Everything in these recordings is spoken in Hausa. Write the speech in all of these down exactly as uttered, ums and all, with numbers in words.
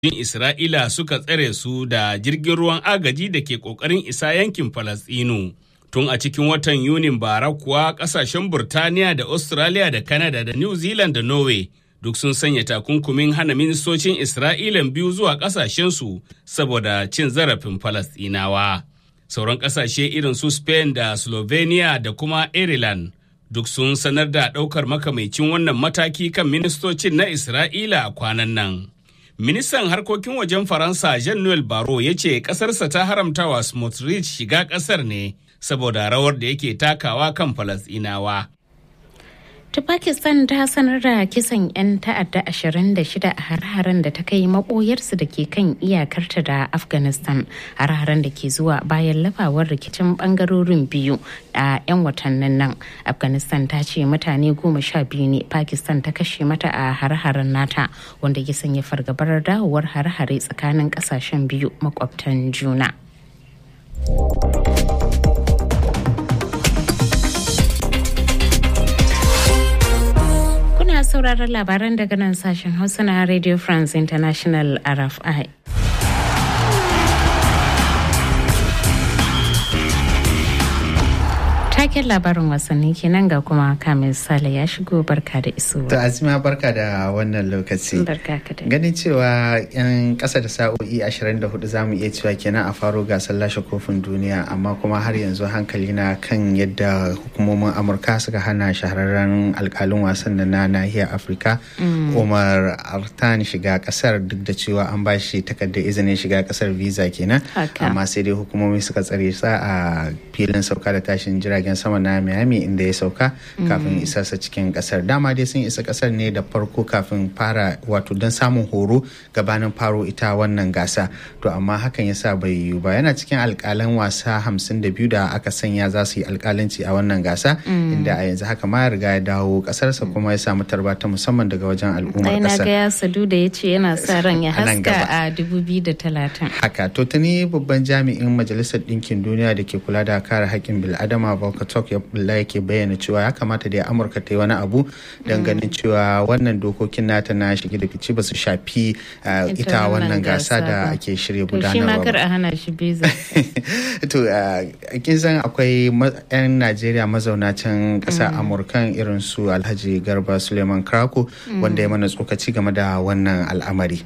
Isra'ila suka tsare su da jirgin ruwan agaji da ke ƙoƙarin isa yankin Falasɗinu. Tun a cikin watan Yunin bara kuwa ƙasashen Burtaniya da Australia da Canada da New Zealand da Norway duk sun sanya takunkumin hana ministocin Isra'ilan biyu zuwa ƙasashensu saboda cin zarafin Falasɗinawa. Sauran ƙasashe irin su Spain da Slovenia da kuma Ireland duk sun sanar da ɗaukar makamaicin wannan mataki kan ministocin na Isra'ila a kwanan nan. Ministan harkokin wajen Faransa Jean-Noel Barrot ya ce ƙasarsa ta haramtawa Smotrich shiga ƙasar ne saboda rawar da yake takawa kan Falasɗinawa. Ta Pakistan ta sanar da kisan 'yan ta'adda ashirin da shida a har-haren da ta kai maɓoyarsu da ke kan iyakarta da Afghanistan. Har-haren da ke zuwa bayan lafawar rikicin ɓangarorin biyu a 'yan watannin nan. Afghanistan ta ce mutane goma sha biyu ne Pakistan ta kashe mata a har-haren nata, wanda ya sanya fargabar dawowar har-hare tsakanin ƙasashen biyu makwabtan juna. Sauraron labaran daga nan sashen Hausa na Radio France International R F I. Taken labarin wasanni kenan ga kuma Kamil Sale ya shigo. Barka da iso. To Azima barka da wannan lokaci. Barka ka da. Ganin cewa yan kasa da sa'o'i ashirin da hudu zamu iya cewa kenan a faro gasar lashe kofin duniya, amma kuma har yanzu hankali na kan yadda hukumomin Amurka suka hana shahararren alkalin wasan da na nahiyar Afirka Omar Artan shiga kasar, duk da cewa an ba shi takardar izinin shiga kasar visa kenan, amma sai dai hukumomi suka tsare sa a filin sauka da tashin jiragen sama na Miami inda ya sauka kafin isarsa cikin kasar. Dama dai sun isa kasar ne da farko kafin fara wato don samun horo gabanin faro ita wannan gasa, to amma hakan yasa bai yiwu ba. Yana cikin alkalan wasa hamsin da biyu da aka sanya za su yi alkalanci a wannan gasa, inda a yanzu haka ma ya riga ya dawo kasarsa kuma ya samu tarba ta musamman daga wajen al'ummar kasar. Na ga ya sadu da ya ce yana sa ran ya haska a dubu biyu da talatin. Haka to tuni babban jami'in Majalisar Ɗinkin Duniya da ke kula da kare haƙƙin bil'adama Volker ya bulla yake bayyana cewa ya kamata da Amurka ta yi wani abu don ganin cewa wannan dokokin nata na shige da fice ba su shafi ita wannan gasa da ake shirya gudanarwa. To shi ma kar a hana shi biza. To kin san akwai 'yan Najeriya mazauna can ƙasar Amurka irin su Alhaji Garba Suleiman Krako wanda ya mana tsokaci game da wannan al'amari.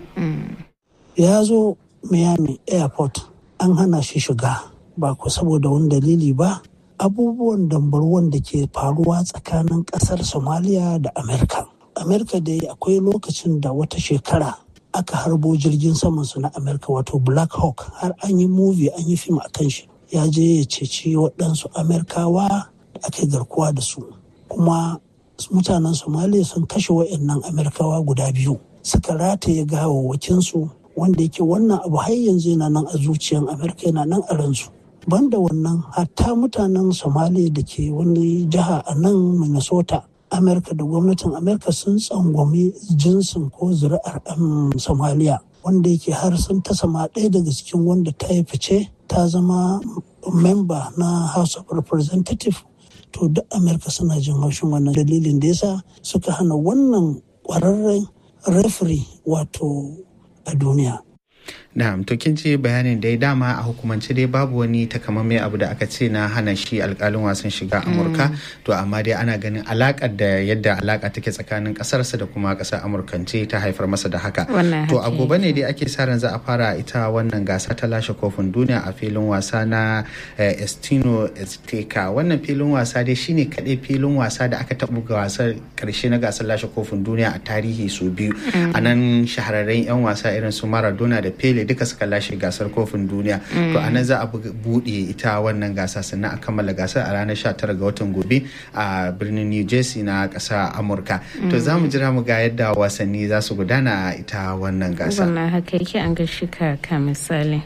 Ya zo Miami Airport an hana shi shiga ba ko saboda wani dalili ba. Abubuwan dambarwan da ke faruwa tsakanin kasar Somalia da Amerika. Amerika dai akwai lokacin da wata shekara aka harbo jirgin samansu na Amerika wato Black Hawk, har an yi movie an yi fim a kan shi. Ya je ya ceci waɗansu Amerikawa da aka garkuwa da su. Kuma mutanen Somalia sun kashe waɗannan Amerikawa guda biyu. Suka rataye gawawwakinsu, wanda yake wannan abu har yanzu yana nan a zuciyan Amerika, yana nan a ransu. Banda wannan, hatta mutanen Somalia da ke wani jiha a nan Minnesota, Amerika da gwamnatin Amerika sun tsangwami jinsin ko zuri'ar Somalia, wanda yake har sun ta sama ɗaya daga cikin wanda ta yi fice ta zama memba na House of Representatives. To duk Amerika suna jin haushin wannan dalilin da yasa suka hana wannan ƙwararren referee wato a duniya. Na'am, to kin ce bayanin dai dama a hukumance dai babu wani takamaimai abu da aka ce na hana shi alkalin wasan shiga Amurka, to amma dai ana ganin alakar da yadda alaka take tsakanin kasarsa da kuma kasar Amurkance ta haifar masa da haka. To a gobe ne dai ake sa ran za a fara ita wannan gasa ta lashe kofin duniya a filin wasa na Estino Azteca. Wannan filin wasa dai shine kadai filin wasa da aka taɓa ga wasar karshe na gasar lashe kofin duniya a tarihi su biyu. A nan shahararren 'yan wasa irin su Maradona da Pele duka suka lashe gasar kofin duniya. To anan za a buɗe ita wannan gasa, sannan a kammala gasar a ranar sha tara ga watan gobe a birnin New Jersey na ƙasar Amurka. To za mu jira mu ga yadda wasanni za su gudana a ita wannan gasa. Wannan haka yake, an ga shi ka misali.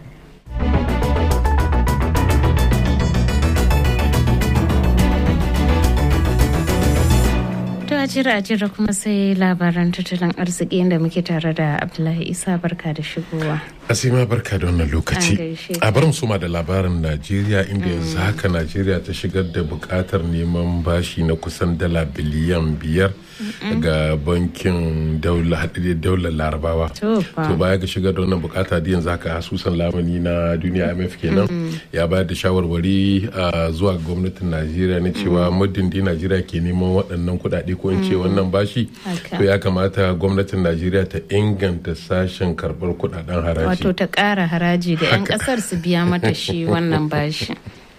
jira jira kuma sai labaran tattalin arziki inda muke tare da Abdullahi Isa. Barka da shigowa. Asima barka da wannan lokaci. A barin suma da labarin Najeriya inda yanzu haka Najeriya ta shigar da bukatar neman bashi na kusan dala biliyan biyar ga bankin daular larabawa. To baya ga shigar da wannan bukata da yanzu haka asusun lamani na duniya I M F kenan ya bayar da shawarwari zuwa gwamnatin Najeriya na cewa muddin da Najeriya ke neman waɗannan kuɗaɗe ko in ce wannan bashi to ya kamata gwamnatin Najeriya ta inganta sashen karɓar kuɗaɗen haraji. Wato ta ƙara haraji ga 'yan ƙasar su biya mata shi wannan bashi.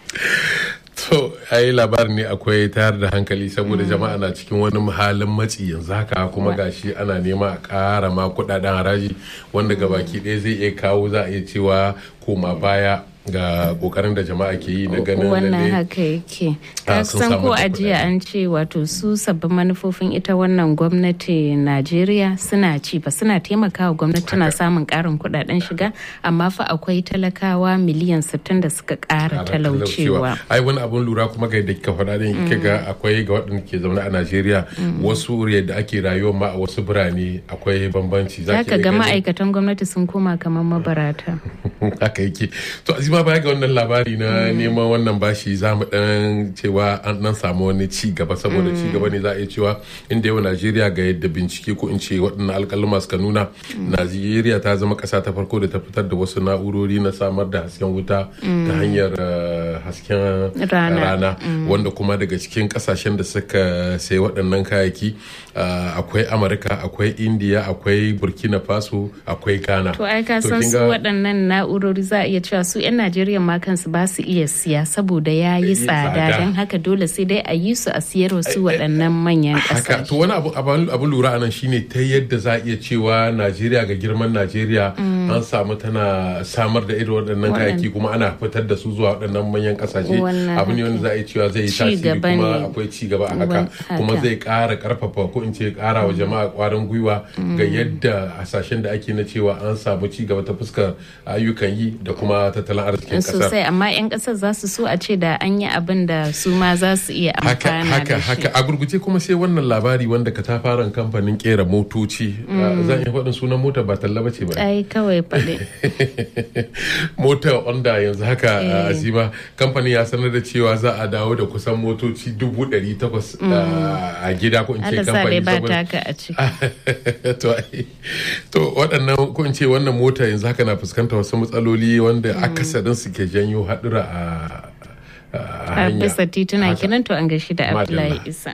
To, ai labarin ne akwai tayar da hankali saboda jama'a na cikin wani halin matsi yanzu haka kuma gashi ana nema a ƙara ma kuɗaɗen haraji wanda gabaki ɗaya zai iya kawo za a iya cewa koma baya ga kokarin da jama'a ke yi na ganin wannan haka yake ka san ko ajiya an ce wato su sabbin manufofin ita wannan gwamnati Najeriya suna ci ba suna taimakawa gwamnati na samun karin kudaden shiga amma fa akwai talakawa miliyan sittin da suka kara talaucewa. Ai wani abun lura kuma ga yadda kika faɗa din kika ga akwai ga waɗanda ke zaune a Najeriya wasu yadda ake rayuwa ma a wasu birane akwai bambanci zaka ga ma'aikatan gwamnati sun koma kamar mabarata. Haka yake to azima baya ga wannan labari na neman wannan bashi za mu dan cewa an dan samu wani ci gaba saboda ci gaba ne za a iya cewa inda yau Najeriya ga yadda bincike ko in ce waɗannan alƙaluma suka nuna Najeriya ta zama ƙasa ta farko da ta fitar da wasu na'urori na samar da hasken wuta ta hanyar hasken rana wanda kuma daga cikin ƙasashen da suka sai waɗannan kayayyaki akwai Amurka akwai India akwai Burkina Faso akwai Ghana. To ai ka san su waɗannan na'urori za a iya cewa su 'yan Najeriya ma kansu ba su iya siya saboda ya yi tsada don haka dole sai dai a yi su a siyar wasu waɗannan manyan ƙasashe. Haka to wani abu lura anan shine ta yadda za a iya cewa Najeriya ga girman Najeriya an samu tana samar da irin waɗannan kayayyaki kuma ana fitar da su zuwa waɗannan manyan ƙasashe abu ne wanda za a iya cewa zai yi tasiri kuma akwai ci gaba a haka kuma zai ƙara ƙarfafa ko in ce ƙara wa jama'a ƙwarin gwiwa ga yadda hasashen da ake na cewa an samu ci gaba ta fuskar ayyukan yi da kuma tattalin arzikin kasar. Sosai amma 'yan kasar za su so a ce da an yi abin da su ma za su iya amfana haka, da shi. Haka a gurguje kuma sai wannan labari wanda ka ta fara kamfanin kera motoci. Zan iya faɗin sunan mota ba talla ba ce ba. Ai kawai faɗi. Mota Honda yanzu haka Azima kamfanin ya sanar da cewa za a dawo da kusan motoci dubu ɗari takwas a gida ko in ce kamfani. Ba taka a ciki. To waɗannan ko in ce wannan mota yanzu haka na fuskantar wasu matsaloli wanda akasarin su ke janyo haɗura a hanya. A bisa tituna kenan to an gashi da Abdullahi Isa.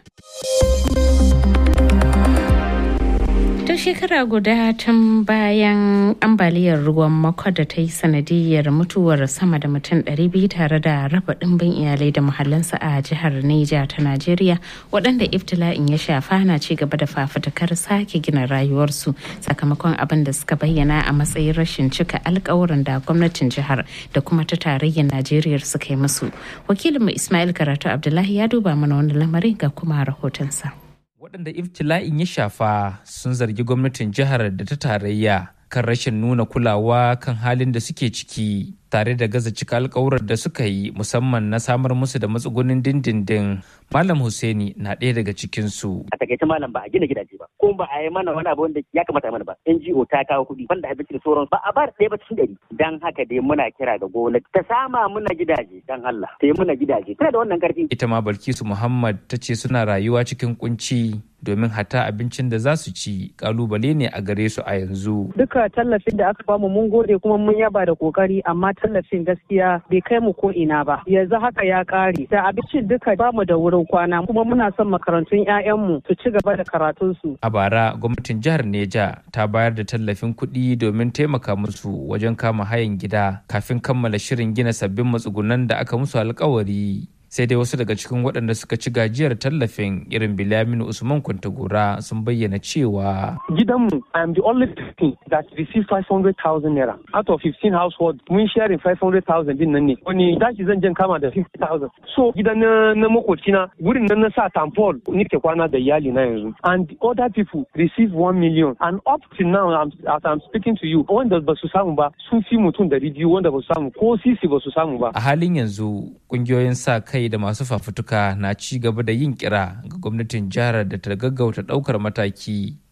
Shekara guda tun bayan ambaliyar ruwan mako da ta yi sanadiyar mutuwar sama da mutum ɗari biyu tare da raba ɗimbin iyalai da muhallansa a jihar Neja ta Najeriya waɗanda iftila'in ya shafa na ci gaba da fafutukar sake gina rayuwarsu sakamakon abin da suka bayyana a matsayin rashin cika alkawuran da gwamnatin jihar da kuma ta tarayyar Najeriya suka yi musu. Wakilinmu Ismail Karatu Abdullahi ya duba mana wani lamari ga kuma rahotonsa. Waɗanda iftila'in ya shafa sun zargi gwamnatin jihar da ta tarayya kan rashin nuna kulawa kan halin da suke ciki tare da gaza cika alkawurar da suka yi musamman na samar musu da matsugunin dindindin. Malam Hussaini na ɗaya daga cikinsu. A takaice malam ba a gina gidaje ba, ko ba a yi mana wani abu wanda ya kamata mana ba. N G O ta kawo kuɗi banda abinci da sauran ba a bar ɗaya ba cikin ɗari. Dan haka dai muna kira ga gwamnati ta sama muna gidaje dan Allah. Ta yi muna gidaje. Tana da wannan ƙarfi. Ita ma Balkisu Muhammad ta ce suna rayuwa cikin kunci domin hata abincin da za su ci kalubale ne a gare su a yanzu. Duka tallafin da aka bamu mun gode kuma mun yaba da kokari amma tallafin gaskiya bai kai mu ko ina ba. Yanzu haka ya kare. Da abincin duka bamu da wurin kwana kuma muna son makarantun 'ya'yanmu su ci gaba da karatunsu. A bara gwamnatin jihar Neja ta bayar da tallafin kuɗi domin taimaka musu wajen kama hayan gida kafin kammala shirin gina sabbin matsugunan da aka musu alkawari. Sai dai wasu daga cikin waɗanda suka ci gajiyar tallafin irin Bilaminu Usman Kwantagora sun bayyana cewa gidanmu I am the only person that received five hundred thousand naira out of fifteen households mun sharing five hundred thousand din nan ne wani dashi zan jan kama da fifty thousand so gidan na, na makocina wurin nan na sa tampol nike kwana da iyali na yanzu and other people receive one million and up till now I'm, as I'm speaking to you wanda ba su samu ba sun fi mutum dari biyu wanda ba su samu ko sisi ba su samu ba. A halin yanzu kungiyoyin sa kai da masu fafutuka na ci gaba da yin kira ga gwamnatin jihar da ta gaggauta daukar mataki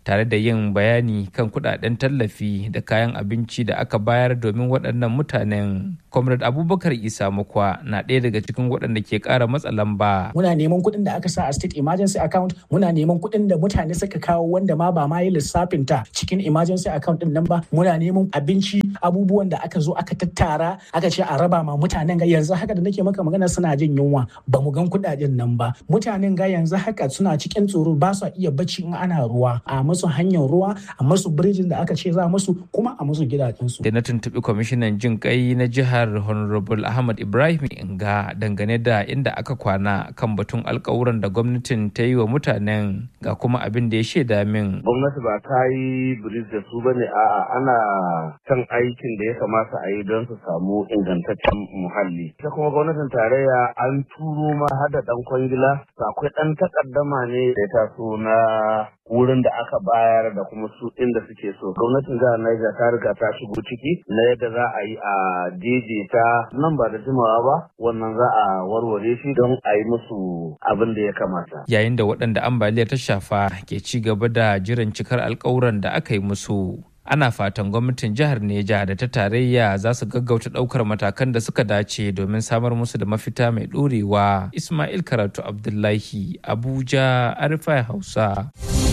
tare da yin bayani kan kudaden tallafi da kayan abinci da aka bayar domin waɗannan mutanen. Comrade Abubakar Isa Mukwa na ɗaya daga cikin waɗanda ke ƙara matsa lamba. Muna neman kuɗin da aka sa a state emergency account, muna neman kuɗin da mutane suka kawo wanda ma ba ma yi lissafin ta cikin emergency account din nan ba, muna neman abinci, abubuwan da aka zo aka tattara aka ce a raba ma mutanen ga yanzu haka da nake maka magana suna jin yunwa, ba mu gan kuɗaɗen nan ba. Mutanen ga yanzu haka suna cikin tsoro, ba su iya bacci in ana ruwa, a musu hanyar ruwa, a musu birjin da aka ce za musu, kuma a musu gidajensu. Da na tuntuɓi kwamishinan jin kai na jihar Honorable Ahmad Ibrahim Inga dangane da inda aka kwana kan batun alkawuran da gwamnatin ta yi wa mutanen, ga kuma abin da ya shaida min. Gwamnati ba ta yi biris da su bane, a'a ana kan aikin da ya kamata a yi don su samu ingantaccen muhalli. Ita kuma gwamnatin tarayya an turo ma har da dan kwangila, akwai dan takaddama ne da ya taso na wurin da aka bayar da kuma su inda suke so. Gwamnatin jihar Niger ta riga ta shigo ciki na yadda za a yi a daidaita nan ba da jimawa ba, wannan za a warware shi don a yi musu abin da ya kamata. Yayin da waɗanda ambaliyar ta shafa ke ci gaba da jiran cikar alkawuran da aka yi musu, ana fatan gwamnatin jihar Neja da ta tarayya za su gaggauta ɗaukar matakan da suka dace domin samar musu da mafita mai ɗorewa. Ismail Karatu Abdullahi, Abuja, Arifai Hausa.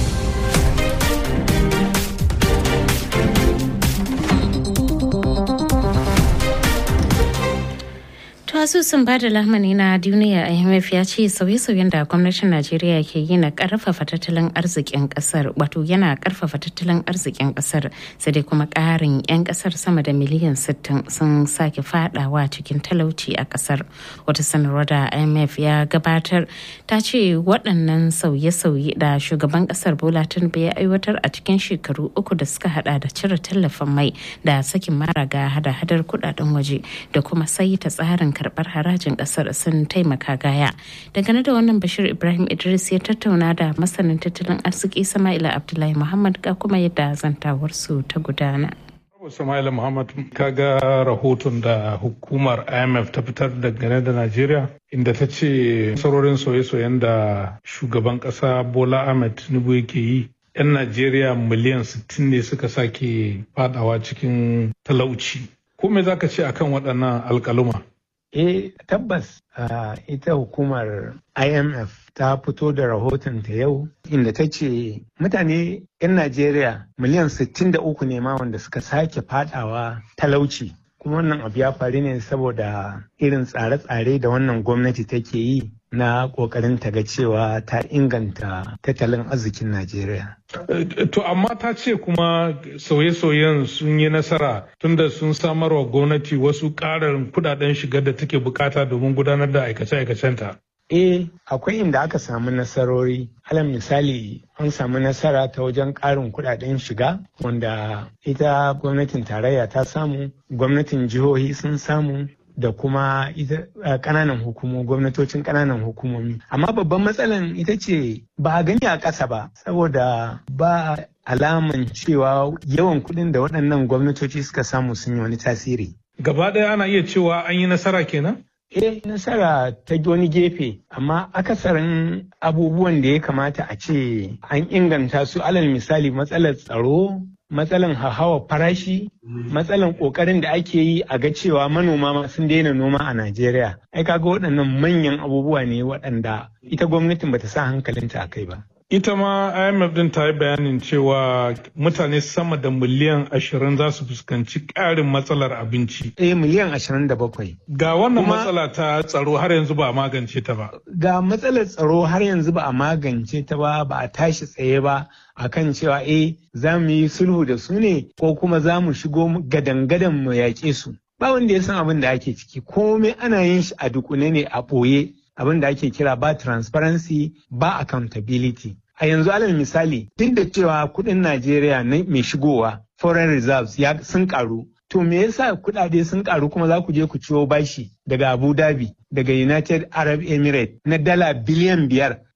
asusun bada lamani na duniya I M F ya ce sauye-sauyen da gwamnatin Najeriya ke yi na karfafa tattalin arzikin kasar, wato yana karfafa tattalin arzikin kasar, sai dai kuma karin 'yan kasar sama da miliyan sittin sun sake fadawa cikin talauci a kasar. Wata sanarwar da I M F ya gabatar ta ce waɗannan sauye-sauye da shugaban kasar Bola Tinubu ya aiwatar a cikin shekaru uku da suka hada da cire tallafin mai da sakin mara ga hada-hadar kudaden waje da kuma sai ta tsarin karbar harajin kasar sun taimaka gaya. Dangane da wannan Bashir Ibrahim Idris ya tattauna da masanin tattalin arziki Sama'ila Abdullahi Muhammad ga kuma yadda zantawar su ta gudana. Sama'ila Muhammad, kaga rahoton da hukumar I M F ta fitar dangane da Najeriya inda ta ce nasarorin soye-soyen da shugaban kasa Bola Ahmed Tinubu yake yi, 'yan Najeriya miliyan sittin ne suka sake fadawa cikin talauci. Ko me za ka ce akan waɗannan alƙaluma? Eh tabbas uh, ita hukumar I M F ta fito da rahoton ta yau inda ta ce mutane 'yan Najeriya miliyan sittin da uku ne ma wanda suka sake fadawa talauci. Kuma wannan abu ya faru ne saboda irin tsare-tsare da wannan gwamnati take yi na kokarin ta ga cewa ta inganta tattalin arzikin Najeriya. To amma ta ce kuma sauye-sauyen sun yi nasara tunda sun samar wa gwamnati wasu ƙarin kudaden shigar da take bukata domin gudanar da aikace-aikacenta. Eh, akwai inda aka samu nasarori. Alal misali, an samu nasara ta wajen ƙarin kudaden shiga wanda ita gwamnatin tarayya ta samu, gwamnatin jihohi sun samu, da kuma ita kananan hukumomi, gwamnatocin kananan hukumomi. Amma babban matsalan ita ce ba a gani a ƙasa ba, saboda ba alaman cewa yawan kuɗin da waɗannan gwamnatoci suka samu sun yi wani tasiri. Gaba ɗaya ana iya cewa an yi nasara kenan? Eh, nasara ta wani gefe, amma akasarin abubuwan da ya kamata a ce an inganta su, alal misali matsalar tsaro, matsalan hawa farashi, matsalan kokarin da ake yi a ga cewa manoma ma sun daina noma a Najeriya. Ai kaga waɗannan manyan abubuwa ne waɗanda ita gwamnatin bata sa hankalinta a kai ba. Ita ma I M F din ta yi bayanin cewa mutane sama da miliyan ashirin za su fuskanci ƙarin matsalar abinci. Eh, miliyan ashirin da bakwai. Ga wannan matsala ta tsaro har yanzu ba a magance ta ba. Ga matsalar tsaro har yanzu ba a magance ta ba, ba a tashi tsaye ba akan cewa eh za mu yi sulhu da su ne ko kuma za mu shigo gadan-gadan mu yaƙe su. Ba wanda ya san abin da ake ciki, komai ana yin shi a dukune ne a ɓoye. Abin da ake kira ba transparency, ba accountability. A yanzu alal misali, duk da cewa kudin Najeriya mai shigowa foreign reserves ya sun karu, to me yasa kudade sun karu kuma za ku je ku ciwo bashi daga Abu Dhabi, daga United Arab Emirates na dala biliyan biyar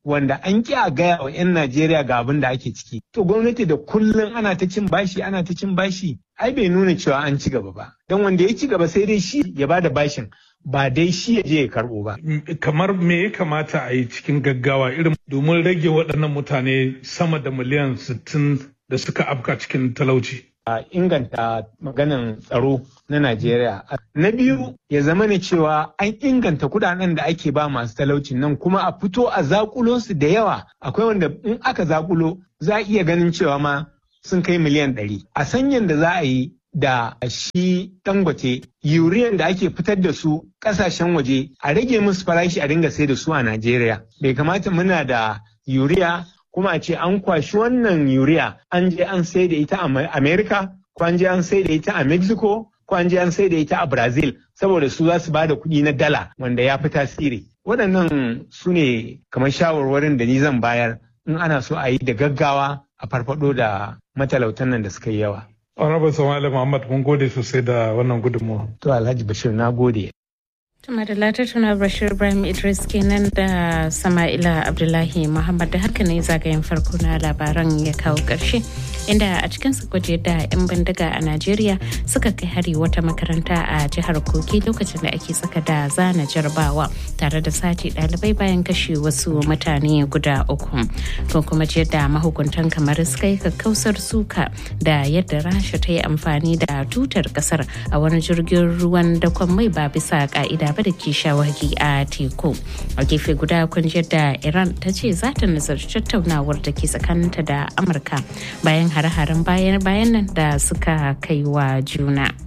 wanda an ƙi a gaya wa 'yan Najeriya ga abin da ake ciki. To gwamnati da kullum ana ta cin bashi ana ta cin bashi ai bai nuna cewa an ci gaba ba. Don wanda ya ci gaba sai dai shi ya bada bashin ba dai shi ya je ya karɓo ba. Kamar me ya kamata a yi cikin gaggawa irin domin rage waɗannan mutane sama da miliyan sittin da suka afka cikin talauci? A inganta maganan tsaro na Najeriya. Na biyu ya zama ne cewa an inganta kudaden da ake ba masu talaucin nan kuma a fito a zakulo su da yawa. Akwai wanda in aka zakulo za a iya ganin cewa ma sun kai miliyan ɗari. A sanyan da za a yi da shi Dangote yuriyan da ake fitar da su ƙasashen waje a rage musu farashi a dinga sai da su a Najeriya. Bai kamata muna da yuriya kuma a ce an kwashi wannan yuriya an je an sai da ita a Amerika, ko an je an sai da ita a Mexico, ko an je an sai da ita a Brazil saboda su za su ba da kuɗi na dala wanda ya fi tasiri. Waɗannan su ne kamar shawarwarin da ni zan bayar in ana so a yi da gaggawa a farfado da matalautan nan da suka yi yawa. Honorable Sama'ila Muhammad mun gode sosai da wannan gudunmawa. To Alhaji Bashir na gode. Tuma da latatuna Bashir Ibrahim Idris kenan da Sama'ila Abdullahi Muhammad da haka ne zagayen farko na labaran ya kawo ƙarshe inda a cikin su gwaje da 'yan bindiga a Najeriya suka kai hari wata makaranta a jihar Kogi lokacin da ake saka da zana jarabawa tare da sace ɗalibai bayan kashe wasu mutane guda uku. To kuma je da mahukuntan kamar suka yi kakkausar suka da yadda Rasha ta yi amfani da tutar kasar a wani jirgin ruwan dakon mai ba bisa ka'ida ba da ke shawagi a teku. A gefe guda kun da Iran ta ce za ta nazarci tattaunawar da ke tsakaninta da Amurka bayan hare-haren bayan nan da suka kai wa juna.